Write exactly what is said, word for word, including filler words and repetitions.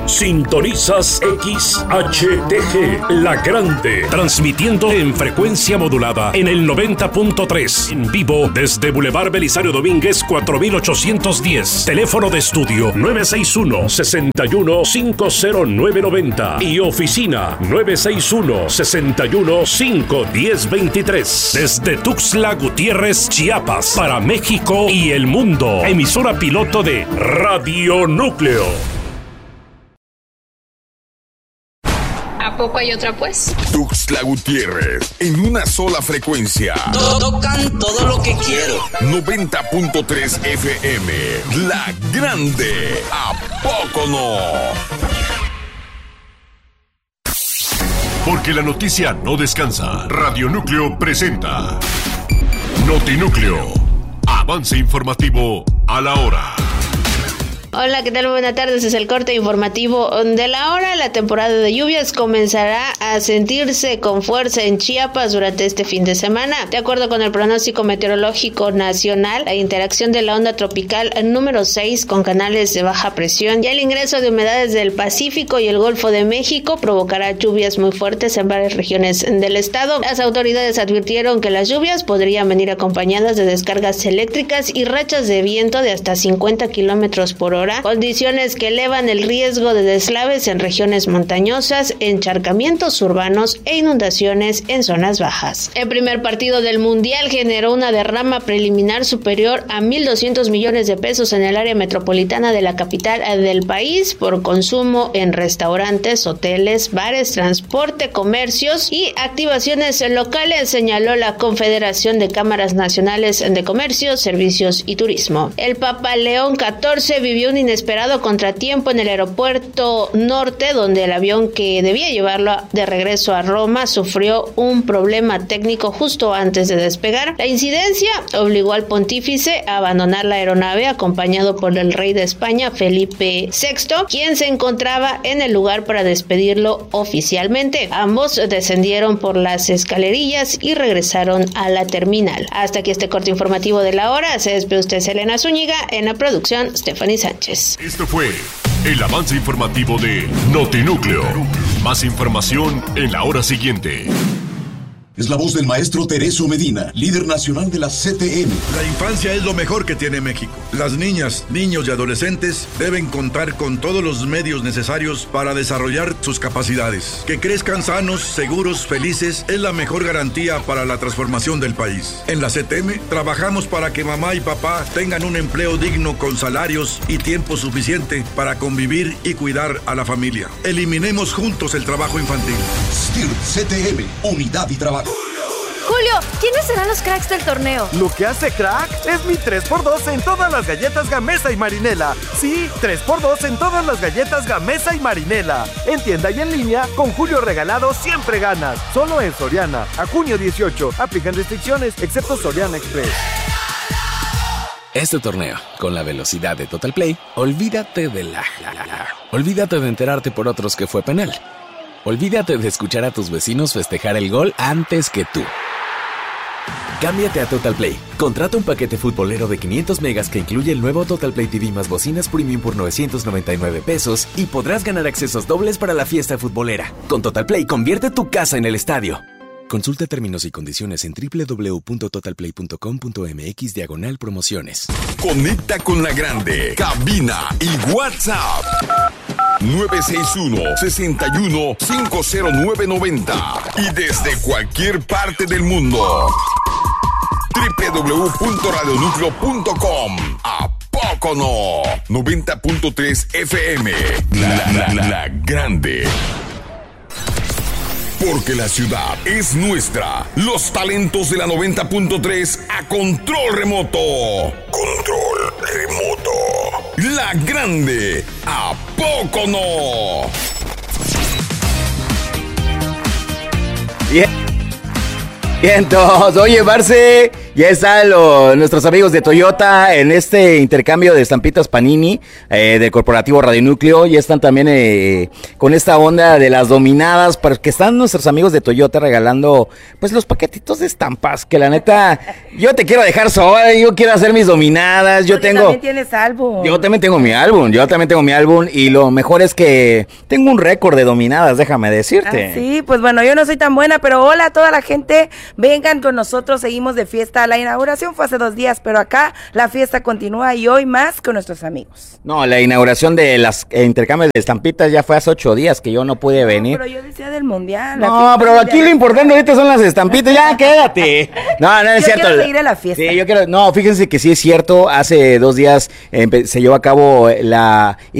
Sintonizas X H T G, La Grande, transmitiendo en frecuencia modulada en el noventa punto tres, en vivo desde Boulevard Belisario Domínguez cuatro mil ochocientos diez, teléfono de estudio nueve seis uno, seis uno cinco cero nueve nueve cero y oficina nueve seis uno, seis uno cinco uno cero dos tres, desde Tuxtla Gutiérrez, Chiapas, para México y el mundo, emisora piloto de Radio Núcleo. ¿A poco hay otra, pues? Tuxtla Gutiérrez, en una sola frecuencia. Tocan todo lo que quiero. noventa punto tres F M, La Grande. ¿A poco no? Porque la noticia no descansa. Radio Núcleo presenta Notinúcleo. Avance informativo a la hora. Hola, ¿qué tal? Buenas tardes, es el corte informativo de la hora. La temporada de lluvias comenzará a sentirse con fuerza en Chiapas durante este fin de semana. De acuerdo con el pronóstico meteorológico nacional, la interacción de la onda tropical número seis con canales de baja presión y el ingreso de humedades del Pacífico y el Golfo de México provocará lluvias muy fuertes en varias regiones del estado. Las autoridades advirtieron que las lluvias podrían venir acompañadas de descargas eléctricas y rachas de viento de hasta cincuenta kilómetros por hora, condiciones que elevan el riesgo de deslaves en regiones montañosas, encharcamientos urbanos e inundaciones en zonas bajas. El primer partido del Mundial generó una derrama preliminar superior a mil doscientos millones de pesos en el área metropolitana de la capital del país por consumo en restaurantes, hoteles, bares, transporte, comercios y activaciones locales, señaló la Confederación de Cámaras Nacionales de Comercio, Servicios y Turismo. El Papa León catorce vivió un inesperado contratiempo en el aeropuerto norte, donde el avión que debía llevarlo de regreso a Roma sufrió un problema técnico justo antes de despegar. La incidencia obligó al pontífice a abandonar la aeronave acompañado por el rey de España, Felipe sexto, quien se encontraba en el lugar para despedirlo oficialmente. Ambos descendieron por las escalerillas y regresaron a la terminal. Hasta aquí este corte informativo de la hora. Se despide usted, Selena Zúñiga, en la producción Stephanie Sánchez. Esto fue el avance informativo de Notinúcleo. Más información en la hora siguiente. Es la voz del maestro Tereso Medina, líder nacional de la C T M. La infancia es lo mejor que tiene México. Las niñas, niños y adolescentes deben contar con todos los medios necesarios para desarrollar sus capacidades. Que crezcan sanos, seguros, felices es la mejor garantía para la transformación del país. En la C T M trabajamos para que mamá y papá tengan un empleo digno con salarios y tiempo suficiente para convivir y cuidar a la familia. Eliminemos juntos el trabajo infantil. S T I R C T M, unidad y trabajo. Julio, ¿quiénes serán los cracks del torneo? Lo que hace crack es mi tres por dos en todas las galletas Gamesa y Marinela. Sí, tres por dos en todas las galletas Gamesa y Marinela. En tienda y en línea, con Julio regalado siempre ganas. Solo en Soriana. A junio dieciocho. Aplican restricciones, excepto Soriana Express. Este torneo, con la velocidad de Total Play, olvídate de la... Olvídate de enterarte por otros que fue penal. Olvídate de escuchar a tus vecinos festejar el gol antes que tú. Cámbiate a Total Play. Contrata un paquete futbolero de quinientos megas que incluye el nuevo Total Play T V más bocinas premium por novecientos noventa y nueve pesos y podrás ganar accesos dobles para la fiesta futbolera. Con Total Play, convierte tu casa en el estadio. Consulta términos y condiciones en doble u doble u doble u punto total play punto com punto m x diagonal promociones. Conecta con La Grande, cabina y WhatsApp nueve seis uno, seis uno cinco cero nueve nueve cero y desde cualquier parte del mundo doble u doble u doble u punto radio núcleo punto com. ¿A poco no? noventa punto tres F M, La, la, la, la Grande. Porque la ciudad es nuestra. Los talentos de la noventa punto tres a control remoto. Control remoto. La Grande. ¿A poco no? Bien. Bien, todos. Oye, Barce, Ya están lo, nuestros amigos de Toyota en este intercambio de estampitas Panini eh, del corporativo Radio Núcleo. Ya están también eh, con esta onda de las dominadas, porque están nuestros amigos de Toyota regalando pues los paquetitos de estampas, que la neta, yo te quiero dejar sola, yo quiero hacer mis dominadas, yo Porque tengo... también tienes álbum. Yo también tengo mi álbum, yo también tengo mi álbum y lo mejor es que tengo un récord de dominadas, déjame decirte. Ah, sí, pues bueno, yo no soy tan buena, pero hola a toda la gente, vengan con nosotros, seguimos de fiesta. La inauguración fue hace dos días, pero acá la fiesta continúa y hoy más con nuestros amigos. No, la inauguración de las eh, intercambios de estampitas ya fue hace ocho días que yo no pude venir. Pero yo decía del mundial. No, pero aquí lo importante ahorita son las estampitas, ya quédate. No, no es yo cierto. Quiero seguir a la fiesta. Sí, yo quiero, no, fíjense que sí es cierto, hace dos días eh, se llevó a cabo la